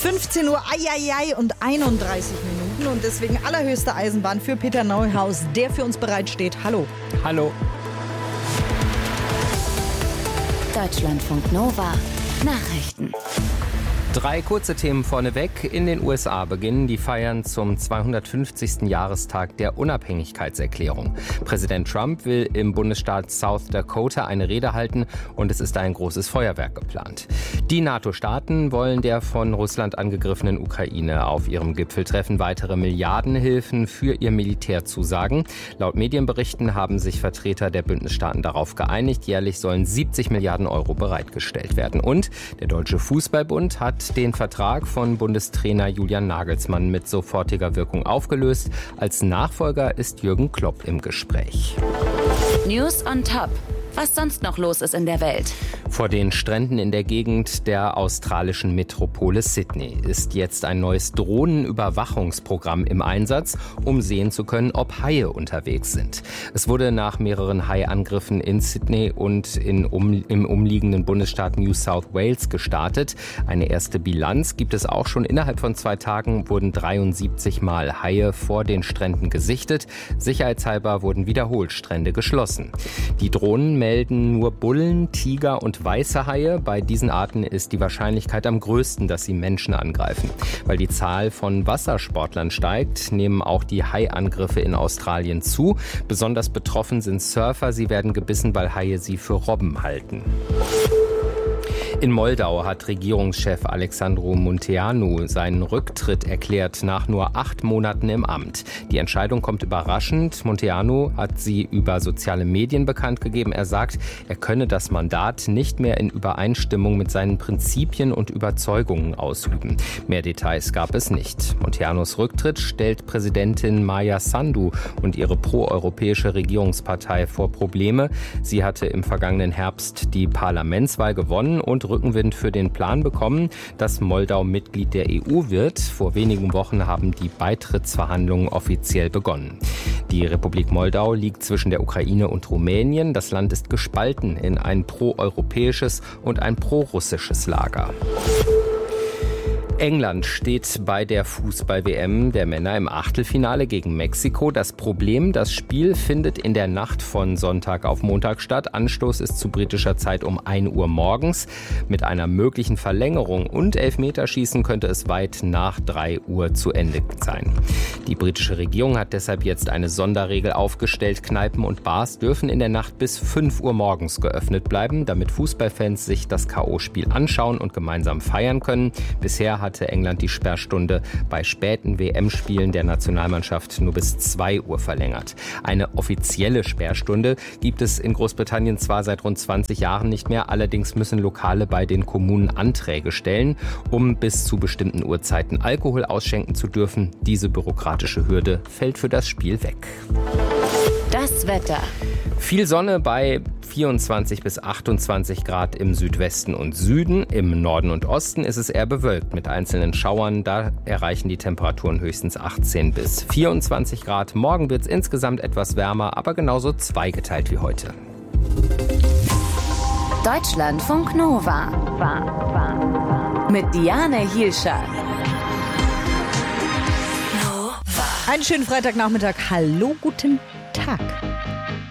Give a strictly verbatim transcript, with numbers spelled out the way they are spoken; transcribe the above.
fünfzehn Uhr, ai, ai, ai und einunddreißig Minuten und deswegen allerhöchste Eisenbahn für Peter Neuhaus, der für uns bereitsteht. Hallo. Hallo. Deutschlandfunk Nova Nachrichten. Drei kurze Themen vorneweg. In den U S A beginnen die Feiern zum zweihundertfünfzigsten Jahrestag der Unabhängigkeitserklärung. Präsident Trump will im Bundesstaat South Dakota eine Rede halten und es ist ein großes Feuerwerk geplant. Die NATO-Staaten wollen der von Russland angegriffenen Ukraine auf ihrem Gipfeltreffen weitere Milliardenhilfen für ihr Militär zusagen. Laut Medienberichten haben sich Vertreter der Bündnisstaaten darauf geeinigt. Jährlich sollen siebzig Milliarden Euro bereitgestellt werden. Und der Deutsche Fußballbund hat den Vertrag von Bundestrainer Julian Nagelsmann mit sofortiger Wirkung aufgelöst. Als Nachfolger ist Jürgen Klopp im Gespräch. News on Top. Was sonst noch los ist in der Welt. Vor den Stränden in der Gegend der australischen Metropole Sydney ist jetzt ein neues Drohnenüberwachungsprogramm im Einsatz, um sehen zu können, ob Haie unterwegs sind. Es wurde nach mehreren Haiangriffen in Sydney und in um, im umliegenden Bundesstaat New South Wales gestartet. Eine erste Bilanz gibt es auch schon. Innerhalb von zwei Tagen wurden dreiundsiebzig Mal Haie vor den Stränden gesichtet. Sicherheitshalber wurden wiederholt Strände geschlossen. Die Drohnen melden nur Bullen, Tiger und weiße Haie. Bei diesen Arten ist die Wahrscheinlichkeit am größten, dass sie Menschen angreifen. Weil die Zahl von Wassersportlern steigt, nehmen auch die Haiangriffe in Australien zu. Besonders betroffen sind Surfer. Sie werden gebissen, weil Haie sie für Robben halten. In Moldau hat Regierungschef Alexandru Munteanu seinen Rücktritt erklärt nach nur acht Monaten im Amt. Die Entscheidung kommt überraschend. Munteanu hat sie über soziale Medien bekannt gegeben. Er sagt, er könne das Mandat nicht mehr in Übereinstimmung mit seinen Prinzipien und Überzeugungen ausüben. Mehr Details gab es nicht. Munteanus Rücktritt stellt Präsidentin Maia Sandu und ihre proeuropäische Regierungspartei vor Probleme. Sie hatte im vergangenen Herbst die Parlamentswahl gewonnen und Rückenwind für den Plan bekommen, dass Moldau Mitglied der E U wird. Vor wenigen Wochen haben die Beitrittsverhandlungen offiziell begonnen. Die Republik Moldau liegt zwischen der Ukraine und Rumänien. Das Land ist gespalten in ein proeuropäisches und ein prorussisches Lager. England steht bei der Fußball-W M der Männer im Achtelfinale gegen Mexiko. Das Problem, das Spiel findet in der Nacht von Sonntag auf Montag statt. Anstoß ist zu britischer Zeit um ein Uhr morgens. Mit einer möglichen Verlängerung und Elfmeterschießen könnte es weit nach drei Uhr zu Ende sein. Die britische Regierung hat deshalb jetzt eine Sonderregel aufgestellt. Kneipen und Bars dürfen in der Nacht bis fünf Uhr morgens geöffnet bleiben, damit Fußballfans sich das K O-Spiel anschauen und gemeinsam feiern können. Bisher hat hatte England die Sperrstunde bei späten W M-Spielen der Nationalmannschaft nur bis zwei Uhr verlängert. Eine offizielle Sperrstunde gibt es in Großbritannien zwar seit rund zwanzig Jahren nicht mehr, allerdings müssen Lokale bei den Kommunen Anträge stellen, um bis zu bestimmten Uhrzeiten Alkohol ausschenken zu dürfen. Diese bürokratische Hürde fällt für das Spiel weg. Das Wetter. Viel Sonne bei vierundzwanzig bis achtundzwanzig Grad im Südwesten und Süden. Im Norden und Osten ist es eher bewölkt mit einzelnen Schauern. Da erreichen die Temperaturen höchstens achtzehn bis vierundzwanzig Grad. Morgen wird es insgesamt etwas wärmer, aber genauso zweigeteilt wie heute. Deutschlandfunk Nova. Mit Diane Hielscher. Einen schönen Freitagnachmittag. Hallo, guten Tag.